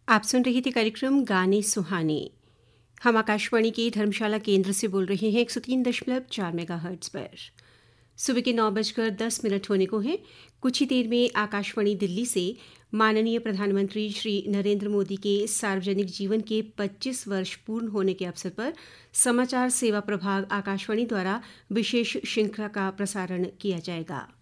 आप सुन रही थी कार्यक्रम गाने सुहाने। हम आकाशवाणी के धर्मशाला केंद्र से बोल रहे हैं 103.4 मेगाहर्ट्ज़ पर। सुबह के 9:10 होने को हैं। कुछ ही देर में आकाशवाणी दिल्ली से माननीय प्रधानमंत्री श्री नरेंद्र मोदी के सार्वजनिक जीवन के 25 वर्ष पूर्ण होने के अवसर पर समाचार सेवा प्रभाग आकाशवाणी द्वारा विशेष श्रृंखला का प्रसारण किया जाएगा।